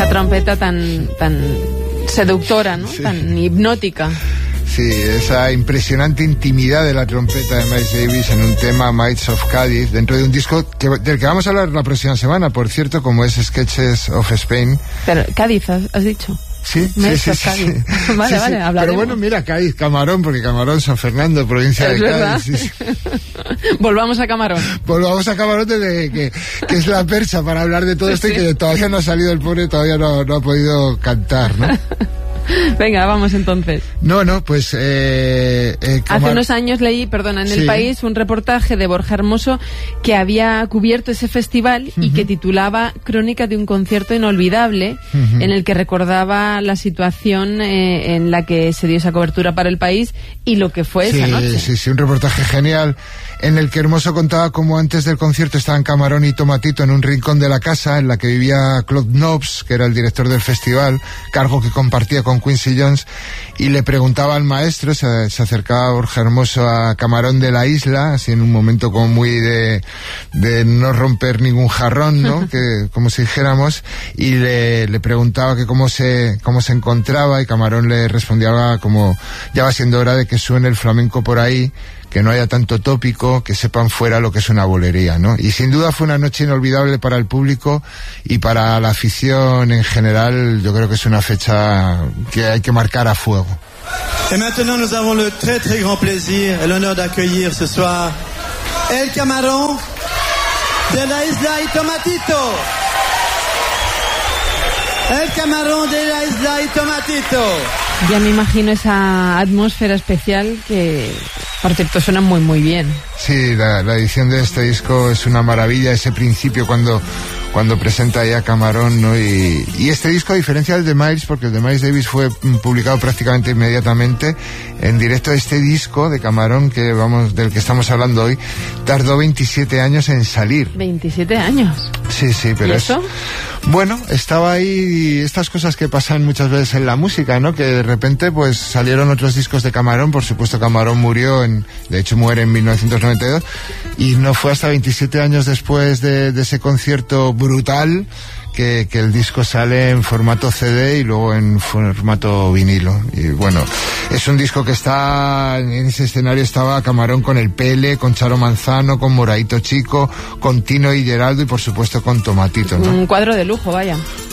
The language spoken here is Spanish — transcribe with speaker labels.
Speaker 1: esa trompeta tan seductora, ¿no? Sí. Tan hipnótica.
Speaker 2: Sí, esa impresionante intimidad de la trompeta de Miles Davis en un tema, Mites of Cádiz, dentro de un disco del que vamos a hablar la próxima semana, por cierto, como es Sketches of Spain.
Speaker 1: Pero Cádiz, ¿has dicho?
Speaker 2: Sí.
Speaker 1: Vale,
Speaker 2: sí,
Speaker 1: vale, hablaremos.
Speaker 2: Pero bueno, mira, Cádiz, Camarón, porque Camarón, San Fernando, provincia de
Speaker 1: verdad.
Speaker 2: Cádiz. Sí.
Speaker 1: Volvamos a Camarón.
Speaker 2: Volvamos a Camarón, que es la percha para hablar de todo esto, y que todavía no ha salido el pobre, todavía no ha podido cantar, ¿no?
Speaker 1: Venga, vamos entonces.
Speaker 2: Pues...
Speaker 1: Hace unos años leí, en El País, un reportaje de Borja Hermoso que había cubierto ese festival y que titulaba Crónica de un concierto inolvidable, en el que recordaba la situación en la que se dio esa cobertura para El País y lo que fue esa noche.
Speaker 2: Sí, un reportaje genial en el que Hermoso contaba cómo antes del concierto estaban Camarón y Tomatito en un rincón de la casa en la que vivía Claude Nobs, que era el director del festival, cargo que compartía con Quincy Jones, y le preguntaba al maestro, se acercaba Borja Hermoso a Camarón de la Isla, así en un momento como muy de no romper ningún jarrón, ¿no? Que, como si dijéramos, y le preguntaba que cómo se encontraba, y Camarón le respondía como ya va siendo hora de que suene el flamenco por ahí, que no haya tanto tópico, que sepan fuera lo que es una bolería, ¿no? Y sin duda fue una noche inolvidable para el público y para la afición en general. Yo creo que es una fecha que hay que marcar a fuego.
Speaker 3: Et maintenant nous avons le très très grand plaisir et l'honneur d'accueillir ce soir El Camarón de la Isla y Tomatito. El Camarón de la Isla y Tomatito.
Speaker 1: Ya me imagino esa atmósfera especial que, por cierto, suena muy muy bien.
Speaker 2: Sí, la edición de este disco es una maravilla, ese principio cuando presenta ya Camarón, ¿no? Y este disco, a diferencia del de Miles, porque el de Miles Davis fue publicado prácticamente inmediatamente, en directo este disco de Camarón, del que estamos hablando hoy, tardó 27 años en salir.
Speaker 1: 27 años.
Speaker 2: Sí, pero
Speaker 1: ¿y eso?
Speaker 2: Bueno, estaba ahí estas cosas que pasan muchas veces en la música, ¿no? Que de repente pues salieron otros discos de Camarón. Por supuesto, Camarón de hecho muere en 1992, y no fue hasta 27 años después de ese concierto brutal que el disco sale en formato CD y luego en formato vinilo. Y bueno, es un disco que está en ese escenario. Estaba Camarón con el Pele, con Charo Manzano, con Moraito Chico, con Tino y Geraldo y por supuesto con Tomatito, ¿no?
Speaker 1: Un cuadro de lujo, vaya.